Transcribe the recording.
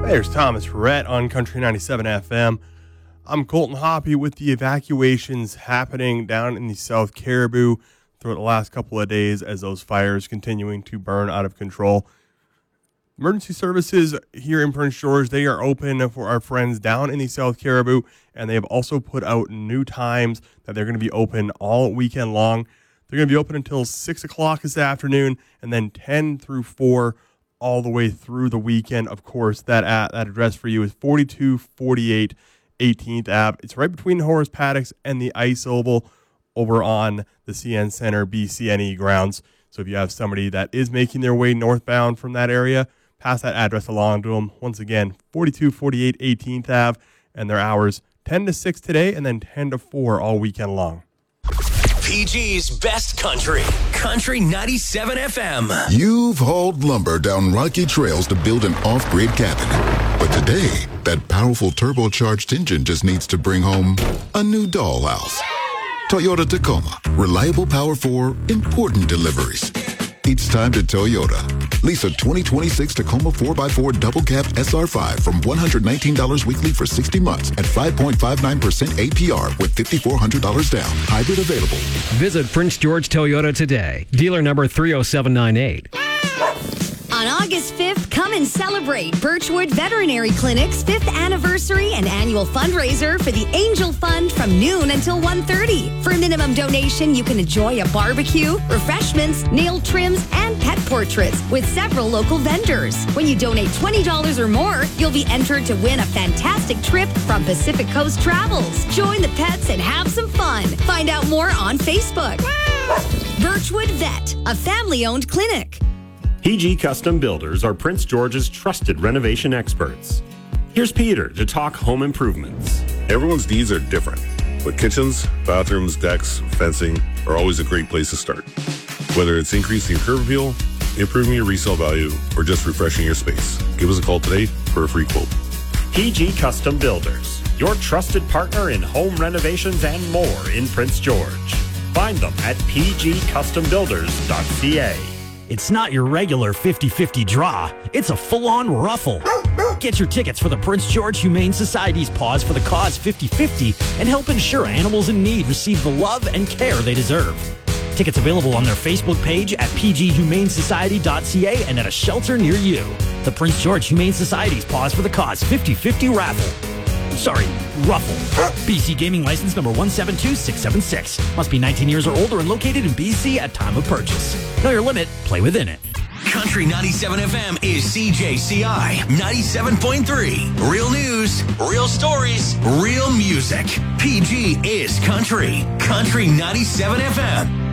There's Thomas Rhett on Country 97 FM. I'm Colton Hoppy with the evacuations happening down in the South Caribou throughout the last couple of days as those fires continuing to burn out of control. Emergency services here in Prince George, they are open for our friends down in the South Caribou, and they have also put out new times that they're going to be open all weekend long. They're going to be open until 6 o'clock this afternoon and then 10 through 4 all the way through the weekend. Of course, that address for you is 4248 18th Ave. It's right between Horace Paddocks and the Ice Oval over on the CN Center BCNE grounds. So if you have somebody that is making their way northbound from that area, pass that address along to them. Once again, 4248 18th Ave, and their hours 10 to 6 today and then 10 to 4 all weekend long. PG's best country. Country 97 FM. You've hauled lumber down rocky trails to build an off-grid cabin. But today, that powerful turbocharged engine just needs to bring home a new dollhouse. Toyota Tacoma. Reliable power for important deliveries. It's time to Toyota. Lease a 2026 Tacoma 4x4 double cab SR5 from $119 weekly for 60 months at 5.59% APR with $5,400 down. Hybrid available. Visit Prince George Toyota today. Dealer number 30798. On August 5th, come and celebrate Birchwood Veterinary Clinic's 5th anniversary and annual fundraiser for the Angel Fund from noon until 1:30. For a minimum donation, you can enjoy a barbecue, refreshments, nail trims, and pet portraits with several local vendors. When you donate $20 or more, you'll be entered to win a fantastic trip from Pacific Coast Travels. Join the pets and have some fun. Find out more on Facebook. Birchwood Vet, a family-owned clinic. PG Custom Builders are Prince George's trusted renovation experts. Here's Peter to talk home improvements. Everyone's needs are different, but kitchens, bathrooms, decks, fencing are always a great place to start. Whether it's increasing curb appeal, improving your resale value, or just refreshing your space, give us a call today for a free quote. PG Custom Builders, your trusted partner in home renovations and more in Prince George. Find them at pgcustombuilders.ca. It's not your regular 50-50 draw. It's a full-on ruffle. Get your tickets for the Prince George Humane Society's Paws for the Cause 50-50 and help ensure animals in need receive the love and care they deserve. Tickets available on their Facebook page at pghumanesociety.ca and at a shelter near you. The Prince George Humane Society's Paws for the Cause 50-50 raffle. Sorry, ruffle. BC Gaming License number 172676. Must be 19 years or older and located in BC at time of purchase. Know your limit, play within it. Country 97 FM is CJCI 97.3. Real news, real stories, real music. PG is country. Country 97 FM.